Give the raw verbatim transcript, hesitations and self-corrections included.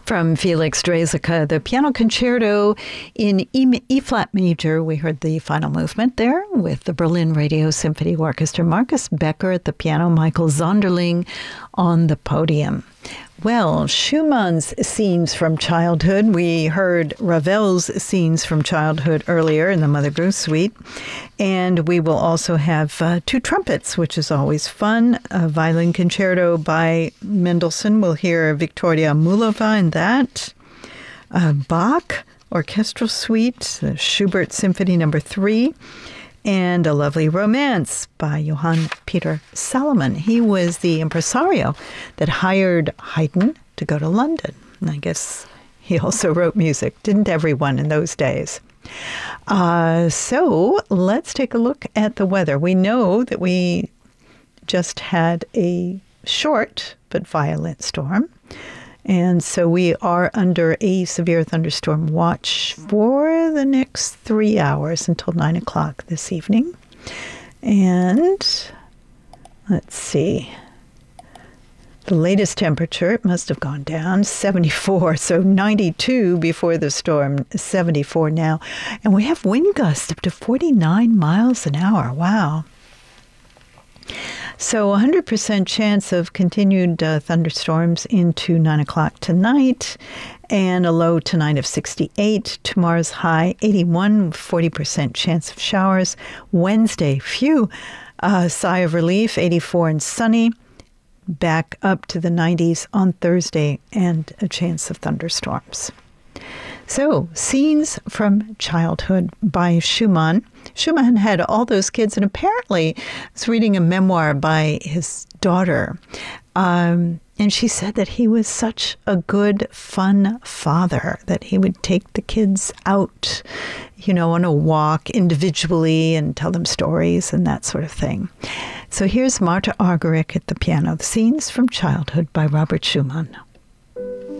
From Felix Draeseke, the Piano Concerto in E, E-flat major. We heard the final movement there with the Berlin Radio Symphony Orchestra. Marcus Becker at the piano, Michael Zonderling on the podium. Well, Schumann's Scenes from Childhood. We heard Ravel's Scenes from Childhood earlier in the Mother Goose Suite. And we will also have uh, two trumpets, which is always fun. A violin concerto by Mendelssohn. We'll hear Victoria Mulova in that. Uh, Bach Orchestral Suite, the Schubert Symphony Number Three. And A Lovely Romance by Johann Peter Salomon. He was the impresario that hired Haydn to go to London. And I guess he also wrote music. Didn't everyone in those days? Uh, so let's take a look at the weather. We know that we just had a short but violent storm. And so we are under a severe thunderstorm watch for the next three hours until nine o'clock this evening. And let's see. The latest temperature, it must have gone down, seventy-four. So ninety-two before the storm, seventy-four now. And we have wind gusts up to forty-nine miles an hour. Wow. So one hundred percent chance of continued uh, thunderstorms into nine o'clock tonight, and a low tonight of sixty-eight. Tomorrow's high, eighty-one, forty percent chance of showers. Wednesday, phew, uh, sigh of relief, eighty-four and sunny. Back up to the nineties on Thursday, and a chance of thunderstorms. So, Scenes from Childhood by Schumann. Schumann had all those kids, and apparently I was reading a memoir by his daughter, um, and she said that he was such a good, fun father, that he would take the kids out, you know, on a walk individually and tell them stories and that sort of thing. So here's Marta Argerich at the piano, Scenes from Childhood by Robert Schumann.